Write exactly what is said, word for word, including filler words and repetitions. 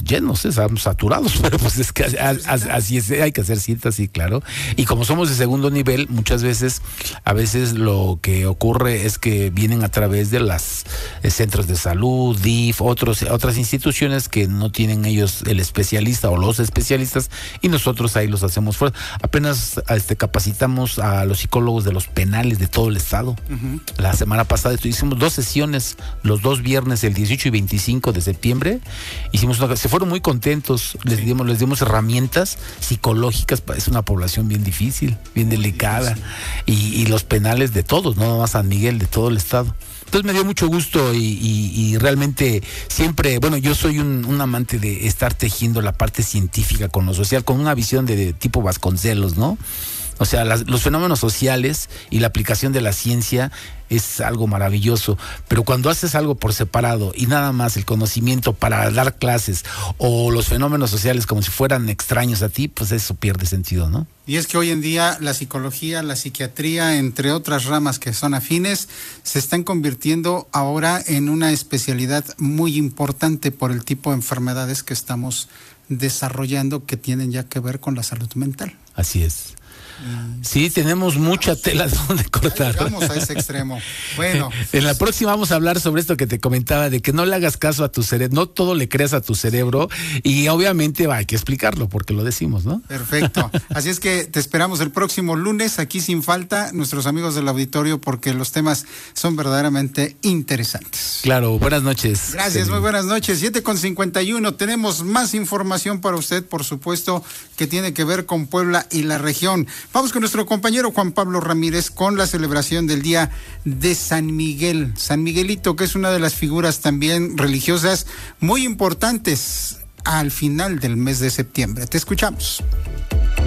llenos, ¿eh? Estamos saturados, pero pues es que a, a, así es, hay que hacer citas, sí, claro. Y como somos de segundo nivel, muchas veces, a veces lo que ocurre es que vienen a través de las eh, centros de salud, D I F, otros, otras instituciones que no tienen ellos el especialista o los especialistas, y nosotros ahí los hacemos fuera. Apenas este, capacitamos a los psicólogos de los penales de todo el estado. Uh-huh. La semana pasada hicimos dos sesiones, los dos viernes, el dieciocho y veinticinco de septiembre. Hicimos una, se fueron muy contentos, les dimos, les dimos herramientas psicológicas. Es una población bien difícil, bien delicada, y, y los penales de todos, no nada más San Miguel, de todo el estado. Entonces me dio mucho gusto y, y, y realmente siempre, bueno, yo soy un, un amante de estar tejiendo la parte científica con lo social, con una visión de, de tipo Vasconcelos, ¿no? O sea, las, los fenómenos sociales y la aplicación de la ciencia es algo maravilloso, pero cuando haces algo por separado y nada más el conocimiento para dar clases o los fenómenos sociales como si fueran extraños a ti, pues eso pierde sentido, ¿no? Y es que hoy en día la psicología, la psiquiatría, entre otras ramas que son afines, se están convirtiendo ahora en una especialidad muy importante por el tipo de enfermedades que estamos desarrollando que tienen ya que ver con la salud mental. Así es. Sí, tenemos mucha tela donde cortar. Vamos a ese extremo. Bueno. En la próxima vamos a hablar sobre esto que te comentaba, de que no le hagas caso a tu cerebro, no todo le creas a tu cerebro, y obviamente va, hay que explicarlo porque lo decimos, ¿no? Perfecto. Así es que te esperamos el próximo lunes, aquí sin falta, nuestros amigos del auditorio, porque los temas son verdaderamente interesantes. Claro, buenas noches. Gracias, sí. Muy buenas noches. siete con cincuenta y uno, tenemos más información para usted, por supuesto, que tiene que ver con Puebla y la región. Vamos con nuestro compañero Juan Pablo Ramírez con la celebración del Día de San Miguel. San Miguelito, que es una de las figuras también religiosas muy importantes al final del mes de septiembre. Te escuchamos.